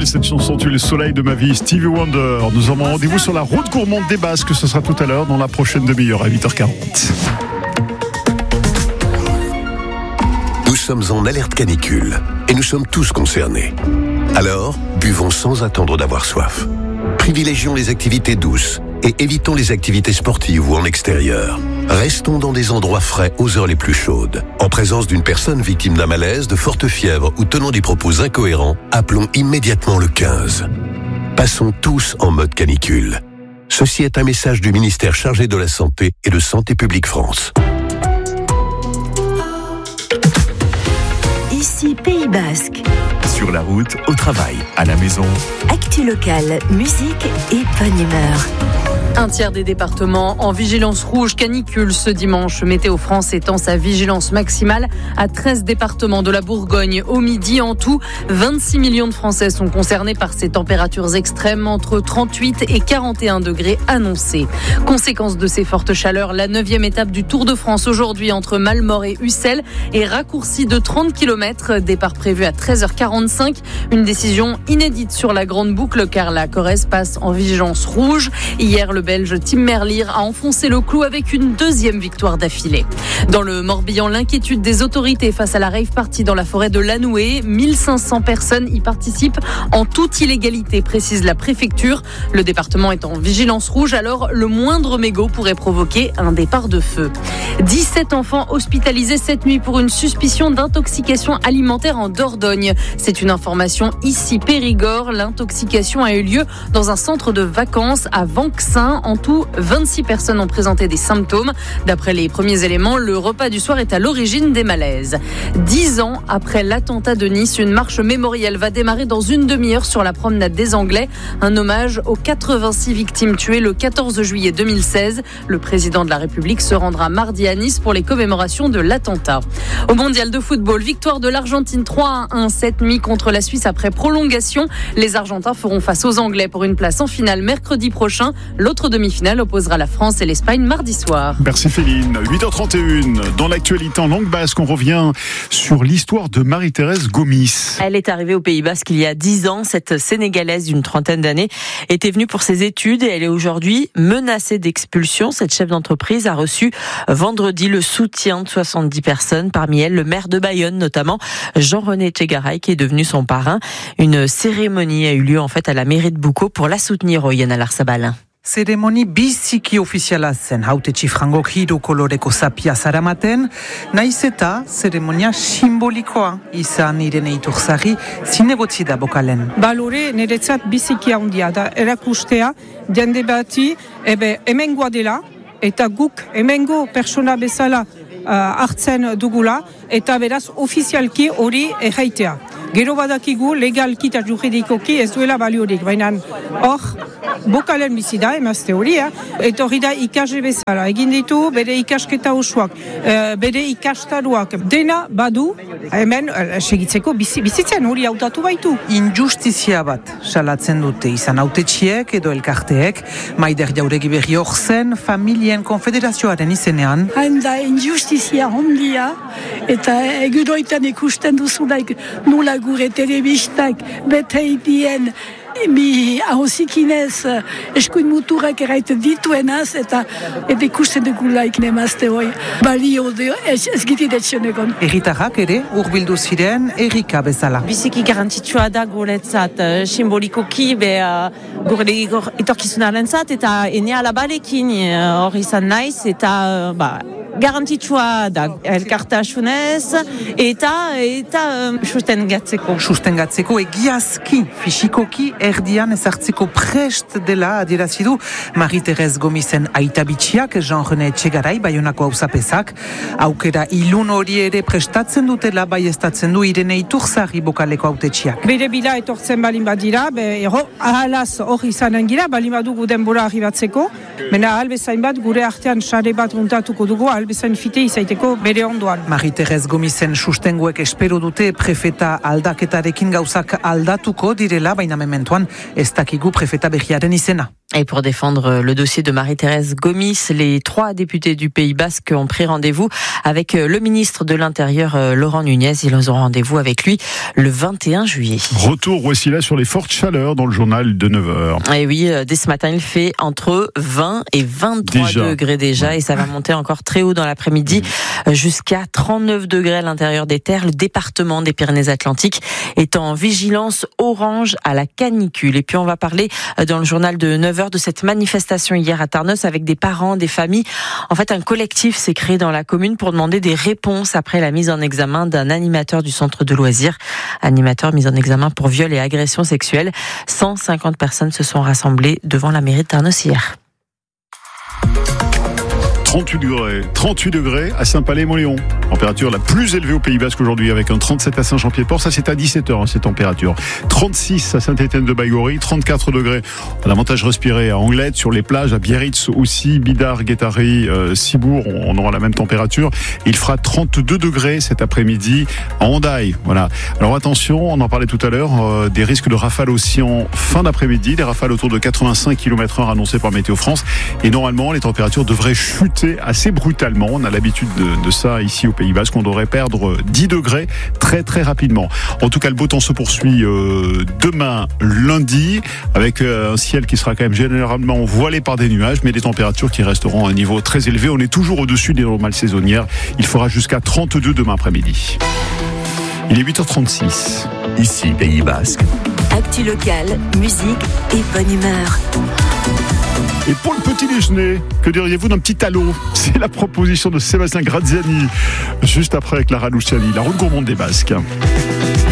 belle cette chanson, Tu es le soleil de ma vie, Stevie Wonder. Nous avons rendez-vous sur la route gourmande des Basques, ce sera tout à l'heure dans la prochaine demi-heure à 8h40. Nous sommes en alerte canicule et nous sommes tous concernés. Alors, buvons sans attendre d'avoir soif. Privilégions les activités douces et évitons les activités sportives ou en extérieur. Restons dans des endroits frais aux heures les plus chaudes. En présence d'une personne victime d'un malaise, de forte fièvre ou tenant des propos incohérents, appelons immédiatement le 15. Passons tous en mode canicule. Ceci est un message du ministère chargé de la Santé et de Santé publique France. Ici Pays Basque. Sur la route, au travail, à la maison. Actu locale, musique et bonne humeur. Un tiers des départements en vigilance rouge canicule ce dimanche. Météo France étend sa vigilance maximale à 13 départements de la Bourgogne. Au midi, en tout, 26 millions de Français sont concernés par ces températures extrêmes entre 38 et 41 degrés annoncés. Conséquence de ces fortes chaleurs, la 9e étape du Tour de France aujourd'hui entre Malmort et Ussel est raccourcie de 30 km. Départ prévu à 13h45. Une décision inédite sur la grande boucle car la Corrèze passe en vigilance rouge. Hier, le Belge Tim Merlier a enfoncé le clou avec une deuxième victoire d'affilée. Dans le Morbihan, l'inquiétude des autorités face à la rave party dans la forêt de Lanoué. 1500 personnes y participent en toute illégalité, précise la préfecture. Le département est en vigilance rouge, alors le moindre mégot pourrait provoquer un départ de feu. 17 enfants hospitalisés cette nuit pour une suspicion d'intoxication alimentaire en Dordogne. C'est une information ici Périgord. L'intoxication a eu lieu dans un centre de vacances à Vanxin. En tout, 26 personnes ont présenté des symptômes. D'après les premiers éléments, le repas du soir est à l'origine des malaises. 10 ans après l'attentat de Nice, une marche mémorielle va démarrer dans une demi-heure sur la promenade des Anglais. Un hommage aux 86 victimes tuées le 14 juillet 2016. Le président de la République se rendra mardi à Nice pour les commémorations de l'attentat. Au mondial de football, victoire de l'Argentine 3-1 cette nuit contre la Suisse après prolongation. Les Argentins feront face aux Anglais pour une place en finale mercredi prochain. L'autre demi-finale opposera la France et l'Espagne mardi soir. Merci Féline. 8h31. Dans l'actualité en langue basque, on revient sur l'histoire de Marie-Thérèse Gomis. Elle est arrivée au Pays Basque il y a 10 ans. Cette Sénégalaise d'une trentaine d'années était venue pour ses études et elle est aujourd'hui menacée d'expulsion. Cette chef d'entreprise a reçu vendredi le soutien de 70 personnes. Parmi elles, le maire de Bayonne, notamment Jean-René Tchegaray, qui est devenu son parrain. Une cérémonie a eu lieu en fait à la mairie de Boucau pour la soutenir, Yana Larsabal. Zeremoni biziki ofiziala zen, hautetsi frangok hiru koloreko zapia zaramaten, naiz eta zeremonia simbolikoa izan Irene Iturzari zinegotzi da bokalen. Balore niretzat biziki handia da erakustea jende bati hemengoa dela eta guk hemengo pertsona bezala hartzen dugula eta beraz ofizialki hori erraitea. Gero badakigu legalki eta juridikoki ez duela baliorik, baina hor bokalen bizi da emazte hori, eta hori da ikasle bezala. Egin ditu bere ikasketa osoak, bere ikastaruak, dena badu hemen segitzeko bizitzen hori hautatu baitu. Injustizia bat salatzen dute izan hautetsiek edo elkarteek, Maider Jauregi berri hor zen familien konfederazioaren izenean. Hain da injustizia hondia eta egudoitan ikusten duzulaik nula gure telebistak beteitien mi hausikinez eskuin muturrak eraiten dituenaz eta ikusten dugulaik nemazte hoi balio ez gitidetzen egon. Erritarrak ere hurbildu ziren errika bezala. Biziki garrantzitsua da guretzat simbolikoki gure etorkizunarentzat eta ene alabarekin hor izan naiz eta garrantzitsua da elkartasunez eta sustengatzeko egiazki fisikoki erdian ezartzeko prest dela adierazi du Marie-Thérèse Gomisen aita bitxiak Jean-René Tchegaray Baionako auzapezak. Aukera ilun hori ere prestatzen dutela baieztatzen du Irene Iturzari bokaleko hautetsiak. Bere bila etortzen balin badira, ahalaz hor izanen gira, balin badugu denbora arribatzeko, mena albezain bat gure artean sare bat muntatuko dugu, albezain fite izaiteko bere ondoan. Marie-Thérèse Gomisen sustengoek espero dute prefeta aldaketarekin gauzak aldatuko direla, baina mementoan ez dakigu prefeta berriaren izena. Et pour défendre le dossier de Marie-Thérèse Gomis, les 3 députés du Pays Basque ont pris rendez-vous avec le ministre de l'Intérieur, Laurent Nunez. Ils auront rendez-vous avec lui le 21 juillet. Retour, voici là sur les fortes chaleurs dans le journal de 9h. Et oui, dès ce matin, il fait entre 20 et 23 degrés déjà. Et ça va monter encore très haut dans l'après-midi, jusqu'à 39 degrés à l'intérieur des terres. Le département des Pyrénées-Atlantiques est en vigilance orange à la canicule. Et puis on va parler dans le journal de 9h de cette manifestation hier à Tarnos avec des parents, des familles. En fait, un collectif s'est créé dans la commune pour demander des réponses après la mise en examen d'un animateur du centre de loisirs. Animateur mis en examen pour viol et agression sexuelle. 150 personnes se sont rassemblées devant la mairie de Tarnos hier. 38 degrés à Saint-Palais-Montléon. Température la plus élevée au Pays Basque aujourd'hui avec un 37 à Saint-Jean-Pied-de-Port. Ça, c'est à 17h, ces températures. 36 à Saint-Étienne-de-Baïgorry, 34 degrés. On a l'avantage respiré à Anglette, sur les plages, à Biarritz aussi, Bidart, Guétari, Cibourg. On aura la même température. Il fera 32 degrés cet après-midi à Hendaye. Voilà. Alors attention, on en parlait tout à l'heure, des risques de rafales aussi en fin d'après-midi. Des rafales autour de 85 km/h annoncées par Météo France. Et normalement, les températures devraient chuter assez brutalement. On a l'habitude de ça ici au Pays Basque. On devrait perdre 10 degrés très très rapidement. En tout cas, le beau temps se poursuit demain lundi avec un ciel qui sera quand même généralement voilé par des nuages, mais des températures qui resteront à un niveau très élevé. On est toujours au-dessus des normales saisonnières. Il fera jusqu'à 32 demain après-midi. Il est 8h36. Ici, Pays Basque. Actu locale, musique et bonne humeur. Et pour le petit déjeuner, que diriez-vous d'un petit halo? C'est la proposition de Sébastien Graziani, juste après avec Clara Luciani, la route gourmande des Basques.